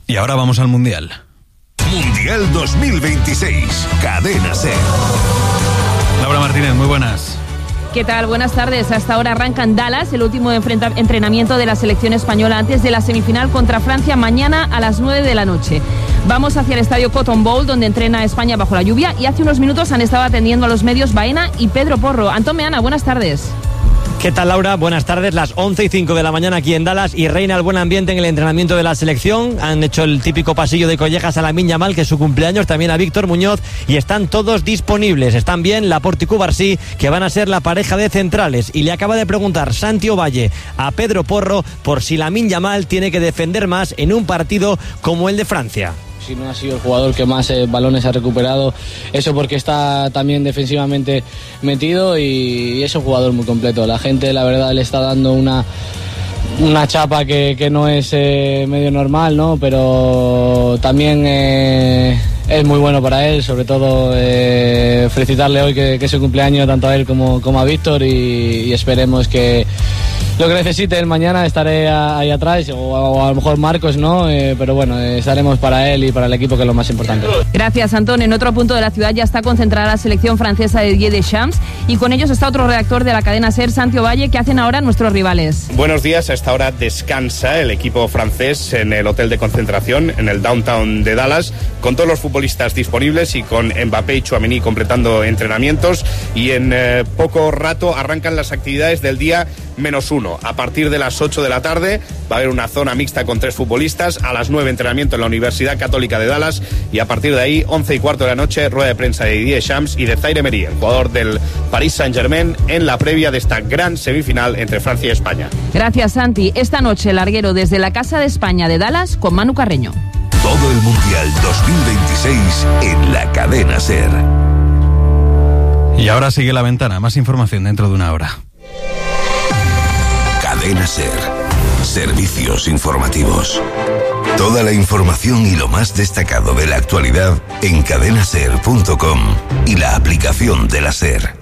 Y ahora vamos al Mundial. Mundial 2026, Cadena SER. Laura Martínez, muy buenas. ¿Qué tal? Buenas tardes. Hasta ahora arranca en Dallas el último entrenamiento de la selección española antes de la semifinal contra Francia mañana a las 9 de la noche. Vamos hacia el estadio Cotton Bowl, donde entrena España bajo la lluvia, y hace unos minutos han estado atendiendo a los medios Baena y Pedro Porro. Antón Meana, buenas tardes. ¿Qué tal, Laura? Buenas tardes. Las 11:05 de la mañana aquí en Dallas y reina el buen ambiente en el entrenamiento de la selección. Han hecho el típico pasillo de collejas a Lamine Yamal, que es su cumpleaños, también a Víctor Muñoz, y están todos disponibles. Están bien Laporte y Cubarsí, que van a ser la pareja de centrales. Y le acaba de preguntar Santi Ovalle a Pedro Porro por si Lamine Yamal tiene que defender más en un partido como el de Francia. Si no ha sido el jugador que más balones ha recuperado, eso porque está también defensivamente metido y es un jugador muy completo. La gente, la verdad, le está dando una chapa que no es medio normal, ¿no? Pero también es muy bueno para él, sobre todo felicitarle hoy que es su cumpleaños tanto a él como a Víctor y esperemos que lo que necesite él mañana estaré ahí atrás o a lo mejor Marcos, ¿no? Pero bueno, estaremos para él y para el equipo, que es lo más importante. Gracias, Antón. En otro punto de la ciudad ya está concentrada la selección francesa de Didier Deschamps y con ellos está otro redactor de la cadena SER, Santi Ovalle. ¿Qué hacen ahora nuestros rivales? Buenos días. A esta hora descansa el equipo francés en el hotel de concentración en el downtown de Dallas, con todos los futbolistas disponibles y con Mbappé y Tchouaméni completando entrenamientos, y en poco rato arrancan las actividades del día -1. A partir de las 8 de la tarde va a haber una zona mixta con 3 futbolistas, a las 9 entrenamiento en la Universidad Católica de Dallas, y a partir de ahí 11:15 de la noche rueda de prensa de Didier Deschamps y de Zaire Emery, el jugador del Paris Saint-Germain, en la previa de esta gran semifinal entre Francia y España. Gracias, Santi. Esta noche larguero desde la Casa de España de Dallas con Manu Carreño. Todo el Mundial 2026 en la Cadena SER. Y ahora sigue La Ventana. Más información dentro de una hora. Cadena SER. Servicios informativos. Toda la información y lo más destacado de la actualidad en cadenaser.com y la aplicación de la SER.